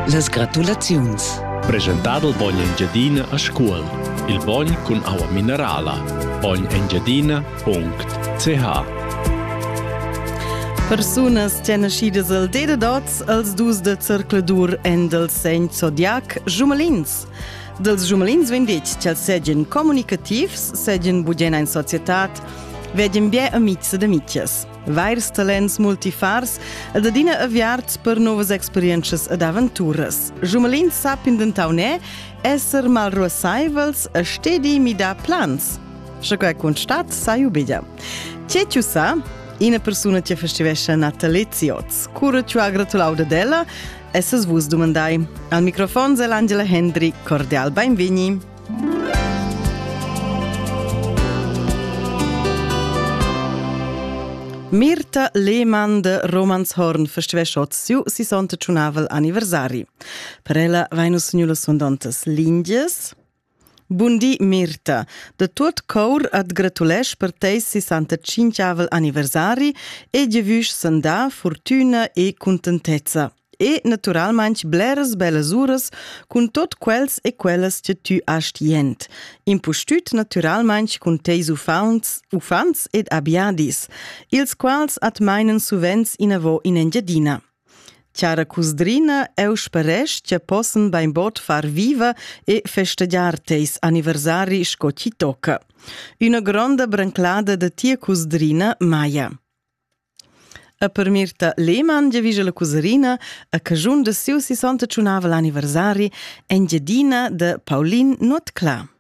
Las gratulaziuns. Presentat il Bogn Engiadina a scuol. Il Bogn cun aua minerala. bognengiadina.ch. Personas che nascidas al deda dots als dus de cercladur en del segn zodiac jumelins. Dels jumelins ven detg che segien comunicativs, segien bugen in societat, vegien bie amics ed amicies. Vairs talents multifars ed adina aviarts per novas experiences ed aventuras. Jumelins sapin dentau ne esser mal ruasaivels a stedi mi da plans. Schaquai constat sa iubida. Cetiu sa, ina persona che festivesce nataleziots. Cura ciu a gratulau da della, essas vus domandai. Al microfon è l'Angela Hendry, cordial benveni. Mirta Lehmann de Romanshorn festivesce siu 65 anniversari. Per ella vainus signula sondontas lindias. Buondì Mirta, de tuot cor ad gratulesch per teis 65 anniversari e giavusch sanda, fortuna e contentezza. E naturalmente bleras bellas uras cun tot quels e quellas che tu hast jent. Impostut naturalmente cun teis ufants ed abiadis, ils quals at meinen suvens in avo in Engiadina. Chiara cusdrina eu speresch che possen beim bot far viva e festegiar teis anniversari sco ci tocca. Una gronda branclada de tia cusdrina Maia. A per Mirta Lehmann giavisce la cusarina a cagiun de siu 65 anniversari Engiadina de Paulin Nuotcla.